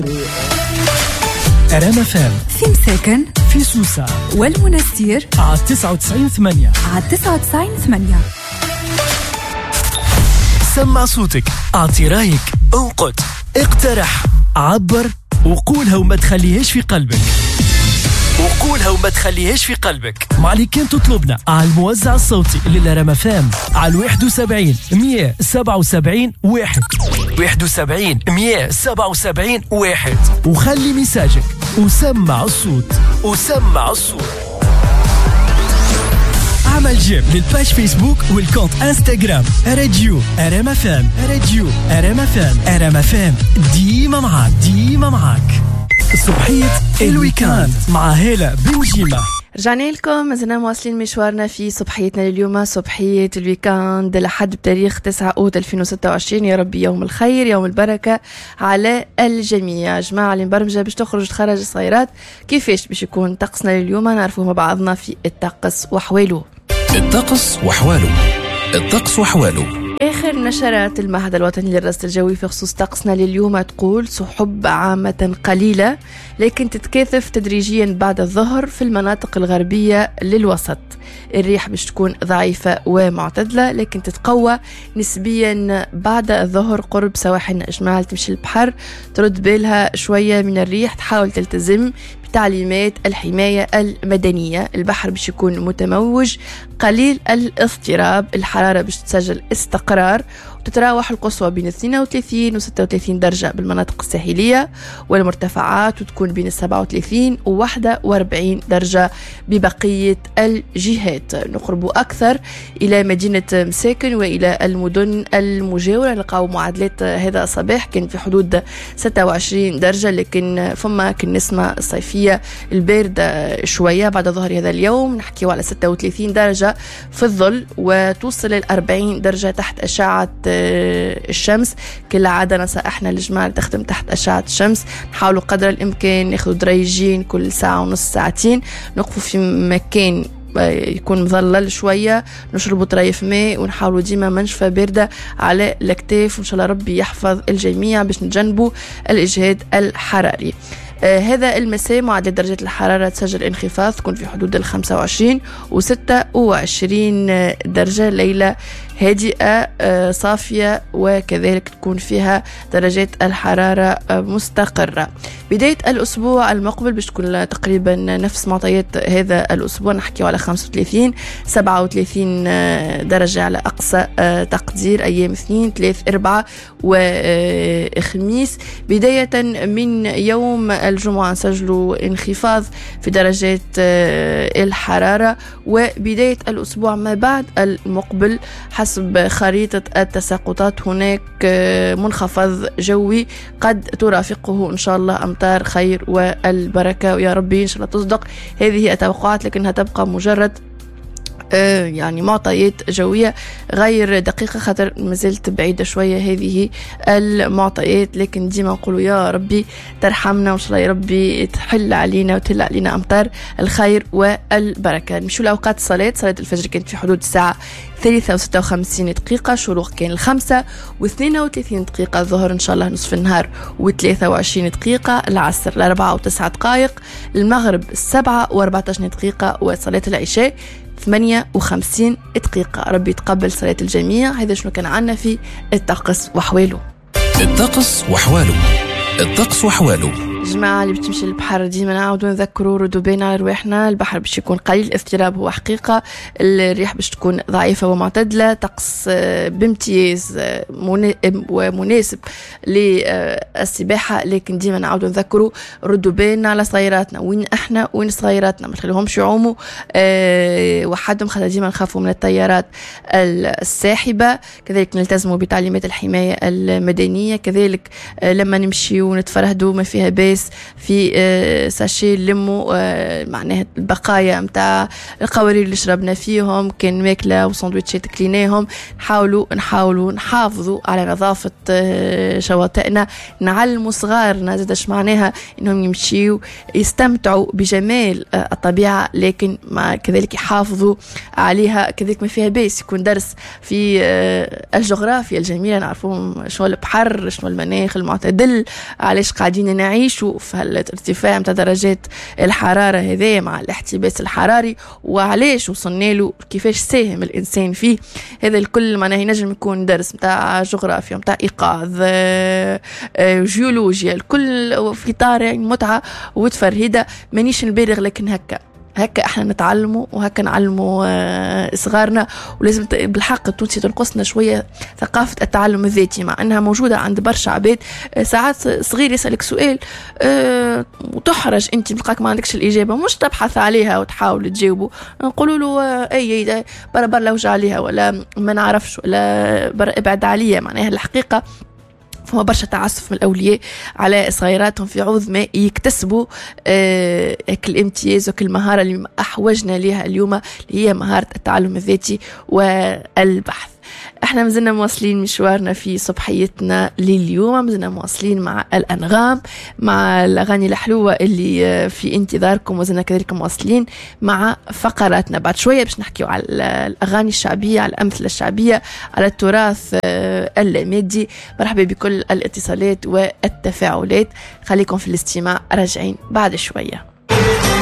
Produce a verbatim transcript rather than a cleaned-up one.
رام فام في مساكن في سوسة والمنستير على تسعة وتسعين ثمانية على تسعة وتسعين ثمانية. سمع صوتك، اعطي رايك، انقد، اقترح، عبر وقولها وما تخليهاش في قلبك وقولها وما تخليهاش في قلبك مع اللي كان تطلبنا على الموزع الصوتي للرام فام على واحد وسبعين مية سبعة وسبعين واحد واحد وسبعين مية سبعة وسبعين واحد وخلي مساجك وسمع الصوت وسمع الصوت. اعمل جيم للباج فيسبوك والكونت انستغرام راديو رام فام راديو رام فام رام فام ديما معاك ديما معاك. صبحية الويكاند مع هالة بنجيمة. رجعنا لكم، مازلنا مواصلين مشوارنا في صبحيتنا لليوم، صبحية الويكاند لحد بتاريخ تسعة أوت ألفين وستة وعشرين. يا ربي يوم الخير يوم البركة على الجميع. جماعة اللي مبرمجة باش تخرج تخرج الصغيرات، كيفاش باش يكون طقسنا لليوم نعرفوه مع بعضنا في الطقس وحواله. الطقس وحواله الطقس وحواله. آخر نشرات المعهد الوطني للرصد الجوي في خصوص طقسنا لليوم تقول سحب عامة قليلة لكن تتكاثف تدريجيا بعد الظهر في المناطق الغربية للوسط. الريح باش تكون ضعيفة ومعتدلة لكن تتقوى نسبيا بعد الظهر قرب سواحلنا. إجماع تمشي البحر ترد بالها شوية من الريح، تحاول تلتزم تعليمات الحماية المدنية. البحر باش يكون متموج قليل الاضطراب، الحرارة باش تسجل استقرار وتتراوح القصوى بين اثنين وثلاثين و ستة وثلاثين درجة بالمناطق الساحلية، والمرتفعات وتكون بين سبعة وثلاثين و واحد وأربعين درجة ببقية الجهات. نقرب أكثر إلى مدينة مساكن وإلى المدن المجاورة، نلقاو معادلات هذا الصباح كان في حدود ستة وعشرين درجة، لكن فما كالنسمة الصيفية الباردة شوية بعد ظهر هذا اليوم نحكيو على ستة وثلاثين درجة في الظل وتوصل ل أربعين درجة تحت أشعة الشمس. كالعادة نصائحنا للجماعة اللي تخدم تحت أشعة الشمس نحاولوا قدر الإمكان ناخذوا دريجين كل ساعة ونص ساعتين، نقفوا في مكان يكون مظلل شوية، نشربوا طريف ماء ونحاولوا ديما منشفة باردة على الأكتاف، وإن شاء الله ربي يحفظ الجميع باش نتجنبوا الإجهاد الحراري. آه هذا المساء معدل درجة الحرارة تسجل انخفاض تكون في حدود الخمسة وعشرين وستة وعشرين درجة. ليلة هادئة آه صافية وكذلك تكون فيها درجات الحرارة آه مستقرة. بداية الأسبوع المقبل باش تكون تقريبا نفس معطيات هذا الأسبوع، نحكي على خمسة وثلاثين سبعة وثلاثين درجة على أقصى آه تقدير أيام اثنين ثلاث أربعة وخميس. بداية من يوم الجمعة نسجلوا انخفاض في درجات الحرارة، وبداية الأسبوع ما بعد المقبل حسب خريطة التساقطات هناك منخفض جوي قد ترافقه إن شاء الله أمطار خير والبركة، ويا ربي إن شاء الله تصدق هذه التوقعات، لكنها تبقى مجرد يعني معطيات جوية غير دقيقة خاطر مازلت بعيدة شوية هذه المعطيات، لكن ديما نقولوا يا ربي ترحمنا وإن شاء الله يا ربي تحل علينا وتهل علينا أمطار الخير والبركة. نمشوا لأوقات الصلاة. صلاة الفجر كانت في حدود الساعة ثلاثة وستة وخمسين دقيقة، شروق كان الخمسة واثنين وثلاثين دقيقة، الظهر إن شاء الله نصف النهار وثلاثة وعشرين دقيقة، العصر الأربعة وتسعة دقائق، المغرب السبعة وأربعة عشر دقيقة، وصلاة العشاء ثمانية وخمسين دقيقة. ربي يتقبل صلاة الجميع. هذا شنو كان عنا في الطقس وحواله. الطقس وحواله الطقس وحواله. جماعة اللي بتمشي للبحر ديما نعاودوا نذكروا ردوا بين على رواحنا. البحر باش يكون قليل الاضطراب هو حقيقة، الريح باش تكون ضعيفة ومعتدلة، طقس بامتياز ومناسب للسباحة، لكن ديما نعاودوا نذكروا ردوا بين على صغيراتنا، وين احنا وين صغيراتنا، ما نخليهمش يعوموا أه وحدهم خاطر ديما نخافوا من التيارات الساحبة. كذلك نلتزموا بتعليمات الحماية المدنية، كذلك أه لما نمشي ونتفرهدوا ما فيها باس كيس في ساشي لموا معناها البقايا متاع القوارير اللي شربنا فيهم، كان ماكله وساندويتشات كليناهم. نحاولوا نحاولوا نحافظوا على نظافه شواطئنا، نعلموا صغارنا زادش معناها انهم يمشيوا يستمتعوا بجمال الطبيعه، لكن ما كذلك يحافظوا عليها. كذلك ما فيها بيس يكون درس في الجغرافيا الجميله، نعرفوا شنو البحر، شنو المناخ المعتدل، علاش قاعدين نعيشوا في الارتفاع متاع درجات الحراره هذا مع الاحتباس الحراري، وعلاش وصلنا له، كيفاش ساهم الانسان فيه. هذا الكل معناه ينجم يكون درس متاع جغرافيا متاع ايقاظ جيولوجيا، الكل في اطار يعني متعه وتفرهده. مانيش نبالغ لكن هكا هكا احنا نتعلموا وهكا نعلموا صغارنا. ولازم بالحق التونسي تنقصنا شويه ثقافه التعلم الذاتي، مع انها موجوده عند برشا عباد. ساعات صغير يسالك سؤال أه وتحرج انت، بتلقاك ما عندكش الاجابه، مش تبحث عليها وتحاول تجاوبه، نقولوا له اي اي برا برا وجه عليها، ولا ما نعرفش، ولا برا ابعد عليها. معناها الحقيقه فما برشا تعسف من الأولياء على صغيراتهم في عوض ما يكتسبوا آه كل امتياز وكل مهارة اللي أحوجنا لها اليوم، اللي هي مهارة التعلم الذاتي والبحث. احنا مازلنا مواصلين مشوارنا في صبحيتنا لليوم، مازلنا مواصلين مع الأنغام، مع الأغاني الحلوة اللي في انتظاركم، ومازلنا كذلك مواصلين مع فقراتنا. بعد شوية باش نحكيو على الأغاني الشعبية، على الأمثلة الشعبية، على التراث اللامادي. مرحبا بكل الاتصالات والتفاعلات، خليكم في الاستماع، راجعين بعد شوية.